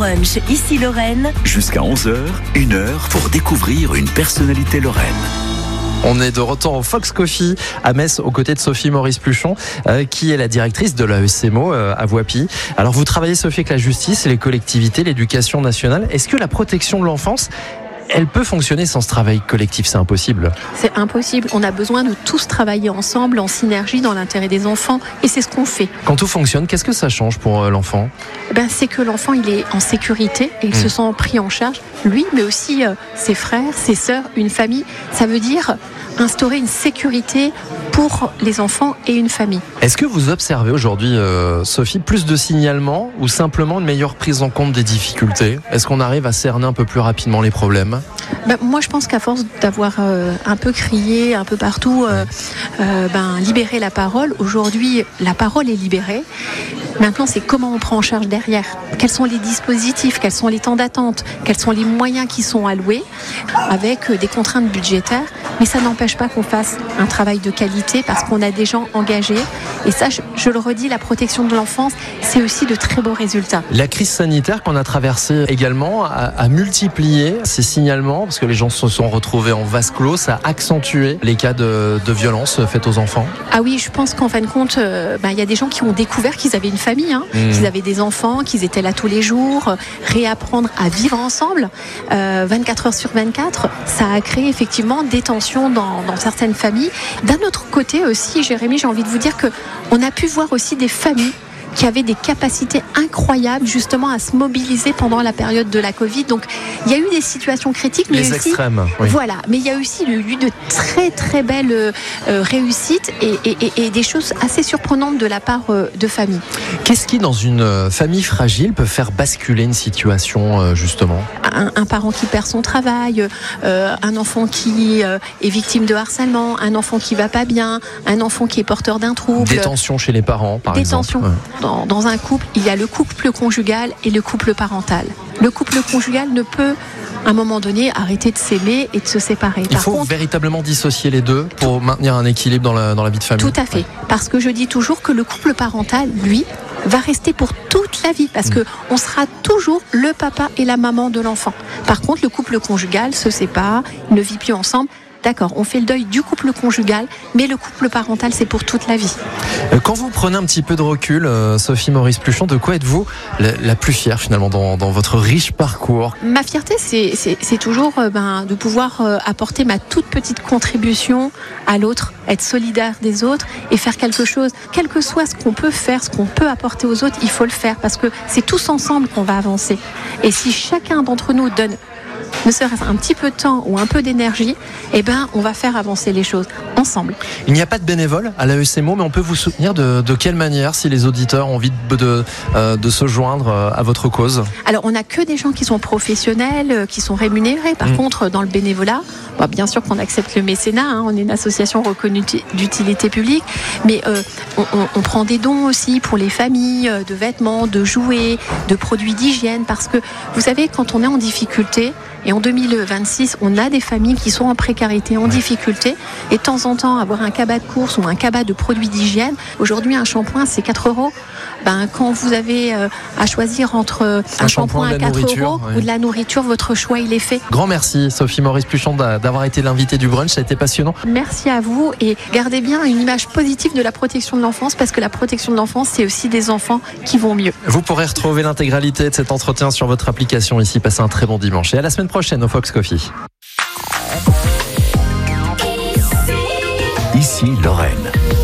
brunch Ici Lorraine. Jusqu'à 11h, 1 heure pour découvrir une personnalité lorraine. On est de retour au Fox Coffee à Metz aux côtés de Sophie Maurice-Pluchon qui est la directrice de l'AECMO à Voipy. Alors vous travaillez, Sophie, avec la justice, les collectivités, l'éducation nationale. Est-ce que la protection de l'enfance, elle peut fonctionner sans ce travail collectif? C'est impossible. C'est impossible. On a besoin de tous travailler ensemble, en synergie, dans l'intérêt des enfants. Et c'est ce qu'on fait. Quand tout fonctionne, qu'est-ce que ça change pour l'enfant? C'est que l'enfant, il est en sécurité et il se sent pris en charge. Lui, mais aussi ses frères, ses sœurs, une famille. Ça veut dire instaurer une sécurité pour les enfants et une famille. Est-ce que vous observez aujourd'hui, Sophie, plus de signalements ou simplement une meilleure prise en compte des difficultés? Est-ce qu'on arrive à cerner un peu plus rapidement les problèmes? Moi, je pense qu'à force d'avoir un peu crié un peu partout, libérer la parole, aujourd'hui, la parole est libérée. Maintenant, c'est comment on prend en charge derrière. Quels sont les dispositifs, quels sont les temps d'attente, quels sont les moyens qui sont alloués avec des contraintes budgétaires. Mais ça n'empêche pas qu'on fasse un travail de qualité parce qu'on a des gens engagés. Et ça, je le redis, la protection de l'enfance, c'est aussi de très beaux résultats. La crise sanitaire qu'on a traversée également a multiplié ces signalements parce que les gens se sont retrouvés en vase clos. Ça a accentué les cas de violence faites aux enfants. Ah oui, je pense qu'en fin de compte, y a des gens qui ont découvert qu'ils avaient une famille, qu'ils avaient des enfants, qu'ils étaient là tous les jours, réapprendre à vivre ensemble, 24 heures sur 24. Ça a créé effectivement des tensions dans certaines familles. D'un autre côté aussi, Jérémy, j'ai envie de vous dire qu'on a pu voir aussi des familles qui avaient des capacités incroyables justement à se mobiliser pendant la période de la Covid. Donc il y a eu des situations critiques, mais les aussi, extrêmes. Oui. Voilà, mais il y a aussi eu de très très belles réussites et des choses assez surprenantes de la part de familles. Qu'est-ce qui, dans une famille fragile, peut faire basculer une situation justement? Un parent qui perd son travail, un enfant qui est victime de harcèlement, un enfant qui va pas bien, un enfant qui est porteur d'un trouble. Des tensions chez les parents, par exemple. Tensions. Dans un couple, il y a le couple conjugal et le couple parental. Le couple conjugal ne peut, à un moment donné, arrêter de s'aimer et de se séparer. Il faut véritablement dissocier les deux pour maintenir un équilibre dans la vie de famille. Tout à fait. Parce que je dis toujours que le couple parental, lui, va rester pour toute la vie parce que on sera toujours le papa et la maman de l'enfant. Par contre, le couple conjugal se sépare, ne vit plus ensemble. D'accord, on fait le deuil du couple conjugal, mais le couple parental, c'est pour toute la vie. Quand vous prenez un petit peu de recul, Sophie Maurice-Pluchon, de quoi êtes-vous la plus fière finalement dans votre riche parcours? Ma fierté, c'est toujours de pouvoir apporter ma toute petite contribution à l'autre, être solidaire des autres et faire quelque chose. Quel que soit ce qu'on peut faire, ce qu'on peut apporter aux autres, il faut le faire parce que c'est tous ensemble qu'on va avancer. Et si chacun d'entre nous donne ne serait-ce un petit peu de temps ou un peu d'énergie, on va faire avancer les choses ensemble. Il n'y a pas de bénévoles à l'AECMO, mais on peut vous soutenir de quelle manière si les auditeurs ont envie de se joindre à votre cause? Alors, on n'a que des gens qui sont professionnels, qui sont rémunérés. Par contre, dans le bénévolat, bien sûr qu'on accepte le mécénat, on est une association reconnue d'utilité publique, mais on prend des dons aussi pour les familles, de vêtements, de jouets, de produits d'hygiène, parce que vous savez, quand on est en difficulté, et en 2026, on a des familles qui sont en précarité, en difficulté. Et de temps en temps, avoir un cabas de course ou un cabas de produits d'hygiène. Aujourd'hui, un shampoing, c'est 4 €. Quand vous avez à choisir entre un shampoing à 4 € ou de la nourriture, votre choix, il est fait. Grand merci, Sophie Maurice-Pluchon, d'avoir été l'invitée du brunch. Ça a été passionnant. Merci à vous et gardez bien une image positive de la protection de l'enfance parce que la protection de l'enfance, c'est aussi des enfants qui vont mieux. Vous pourrez retrouver l'intégralité de cet entretien sur votre application ici. Passez un très bon dimanche et à la semaine prochaine au Fox Coffee. Ici Lorraine.